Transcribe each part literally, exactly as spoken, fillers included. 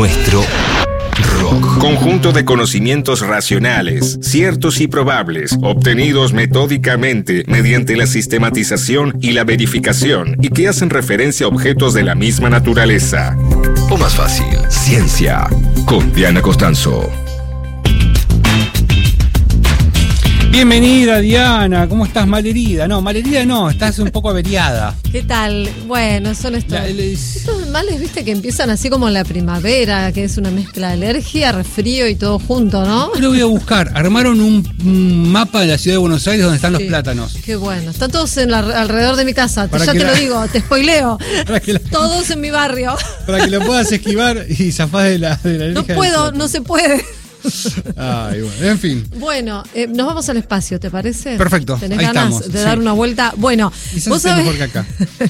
Nuestro rock. Conjunto de conocimientos racionales, ciertos y probables, obtenidos metódicamente mediante la sistematización y la verificación, y que hacen referencia a objetos de la misma naturaleza. O más fácil, ciencia. Con Diana Costanzo. Bienvenida, Diana. ¿Cómo estás? Malherida. No, malherida no, estás un poco averiada. ¿Qué tal? Bueno, son estos, La- les- estos males, viste, que empiezan así como en la primavera, que es una mezcla de alergia, resfrío y todo junto, ¿no? Lo voy a buscar. Armaron un, un mapa de la ciudad de Buenos Aires donde están los Sí. plátanos. Qué bueno. Están todos en la, alrededor de mi casa. Para ya que te la- lo digo, te spoileo. Para que la- Todos en mi barrio. Para que lo puedas esquivar y zafás de la, de la No alergia del puedo, plátano. no se puede. Ay, bueno, en fin. Bueno, eh, nos vamos al espacio, ¿te parece? Perfecto, ¿Tenés ahí ganas estamos, de sí. dar una vuelta? Bueno, Quizás vos esté sabés, mejor que acá.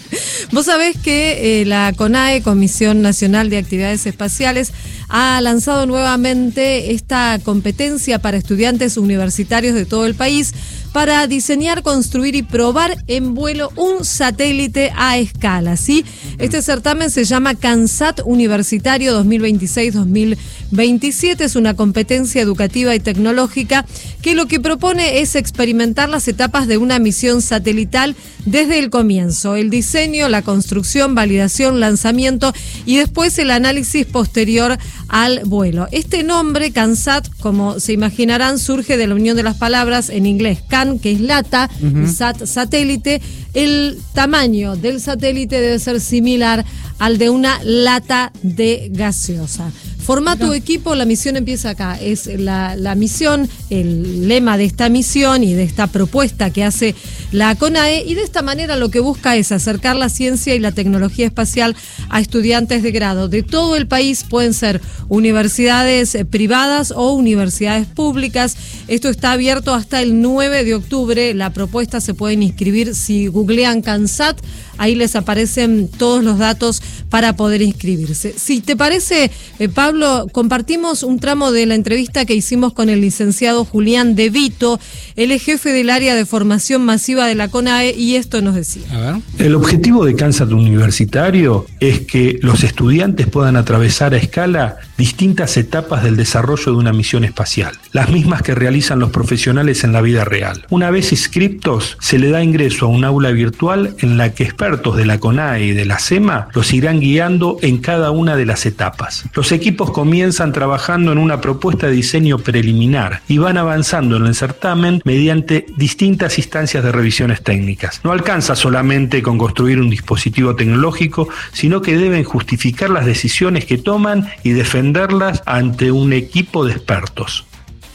vos sabés que eh, la CONAE, Comisión Nacional de Actividades Espaciales, ha lanzado nuevamente esta competencia para estudiantes universitarios de todo el país para diseñar, construir y probar en vuelo un satélite a escala, ¿sí? Este certamen se llama CANSAT Universitario dos mil veintiséis dos mil veintisiete, es una competencia educativa y tecnológica que lo que propone es experimentar las etapas de una misión satelital desde el comienzo, el diseño, la construcción, validación, lanzamiento y después el análisis posterior al vuelo. Este nombre, CANSAT, como se imaginarán, surge de la unión de las palabras en inglés CAN, que es lata, y SAT, satélite. El tamaño del satélite debe ser similar al de una lata de gaseosa. Forma tu equipo, la misión empieza acá. Es la, la misión, el lema de esta misión y de esta propuesta que hace la CONAE, y de esta manera lo que busca es acercar la ciencia y la tecnología espacial a estudiantes de grado de todo el país. Pueden ser universidades eh, privadas o universidades públicas. Esto está abierto hasta el nueve de octubre. La propuesta se pueden inscribir si googlean CANSAT. Ahí les aparecen todos los datos para poder inscribirse. Si te parece, eh, Pablo, compartimos un tramo de la entrevista que hicimos con el licenciado Julián De Vito, él es jefe del área de formación masiva de la CONAE, y esto nos decía. A ver. El objetivo de CANSAT Universitario es que los estudiantes puedan atravesar a escala distintas etapas del desarrollo de una misión espacial, las mismas que realizan los profesionales en la vida real. Una vez inscriptos, se le da ingreso a un aula virtual en la que expertos de la CONAE y de la SEMA los irán guiando en cada una de las etapas. Los equipos comienzan trabajando en una propuesta de diseño preliminar y van avanzando en el certamen mediante distintas instancias de revisiones técnicas. No alcanza solamente con construir un dispositivo tecnológico, sino que deben justificar las decisiones que toman y defenderlas ante un equipo de expertos.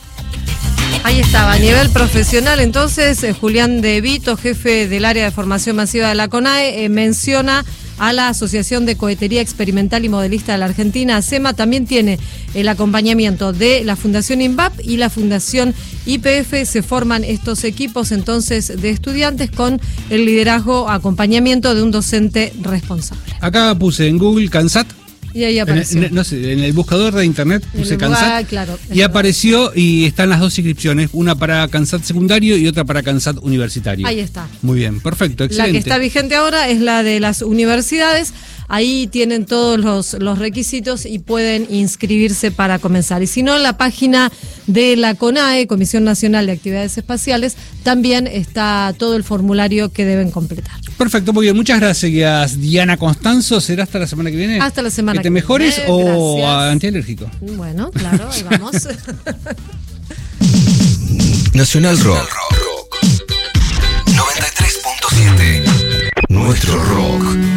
Ahí estaba, a nivel profesional, entonces, eh, Julián De Vito, jefe del área de formación masiva de la CONAE, eh, menciona a la Asociación de Cohetería Experimental y Modelista de la Argentina, SEMA. También tiene el acompañamiento de la Fundación INVAP y la Fundación I P F. Se forman estos equipos entonces de estudiantes con el liderazgo, acompañamiento de un docente responsable. Acá puse en Google CANSAT. Y ahí En, apareció. en- no sé, en el buscador de internet En puse el CANSAT. lugar, claro, es Y apareció y están las dos inscripciones, una para CANSAT secundario y otra para CANSAT universitario. Ahí está. Muy bien, perfecto, excelente. La que está vigente ahora es la de las universidades. Ahí tienen todos los, los requisitos y pueden inscribirse para comenzar. Y si no, en la página de la CONAE, Comisión Nacional de Actividades Espaciales, también está todo el formulario que deben completar. Perfecto, muy bien. Muchas gracias, Diana Constanzo. ¿Será hasta la semana que viene? Hasta la semana ¿Que te que mejores viene, o gracias. antialérgico? Bueno, claro, ahí vamos. Nacional Rock. noventa y tres punto siete. Nuestro rock.